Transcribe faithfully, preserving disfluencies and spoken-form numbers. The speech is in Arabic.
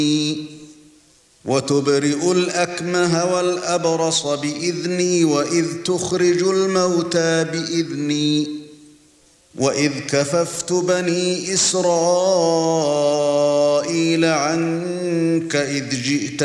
وتبرئ الأكمه والأبرص بإذني وإذ تخرج الموتى بإذني وإذ كففت بني إسرائيل عنك إذ جئت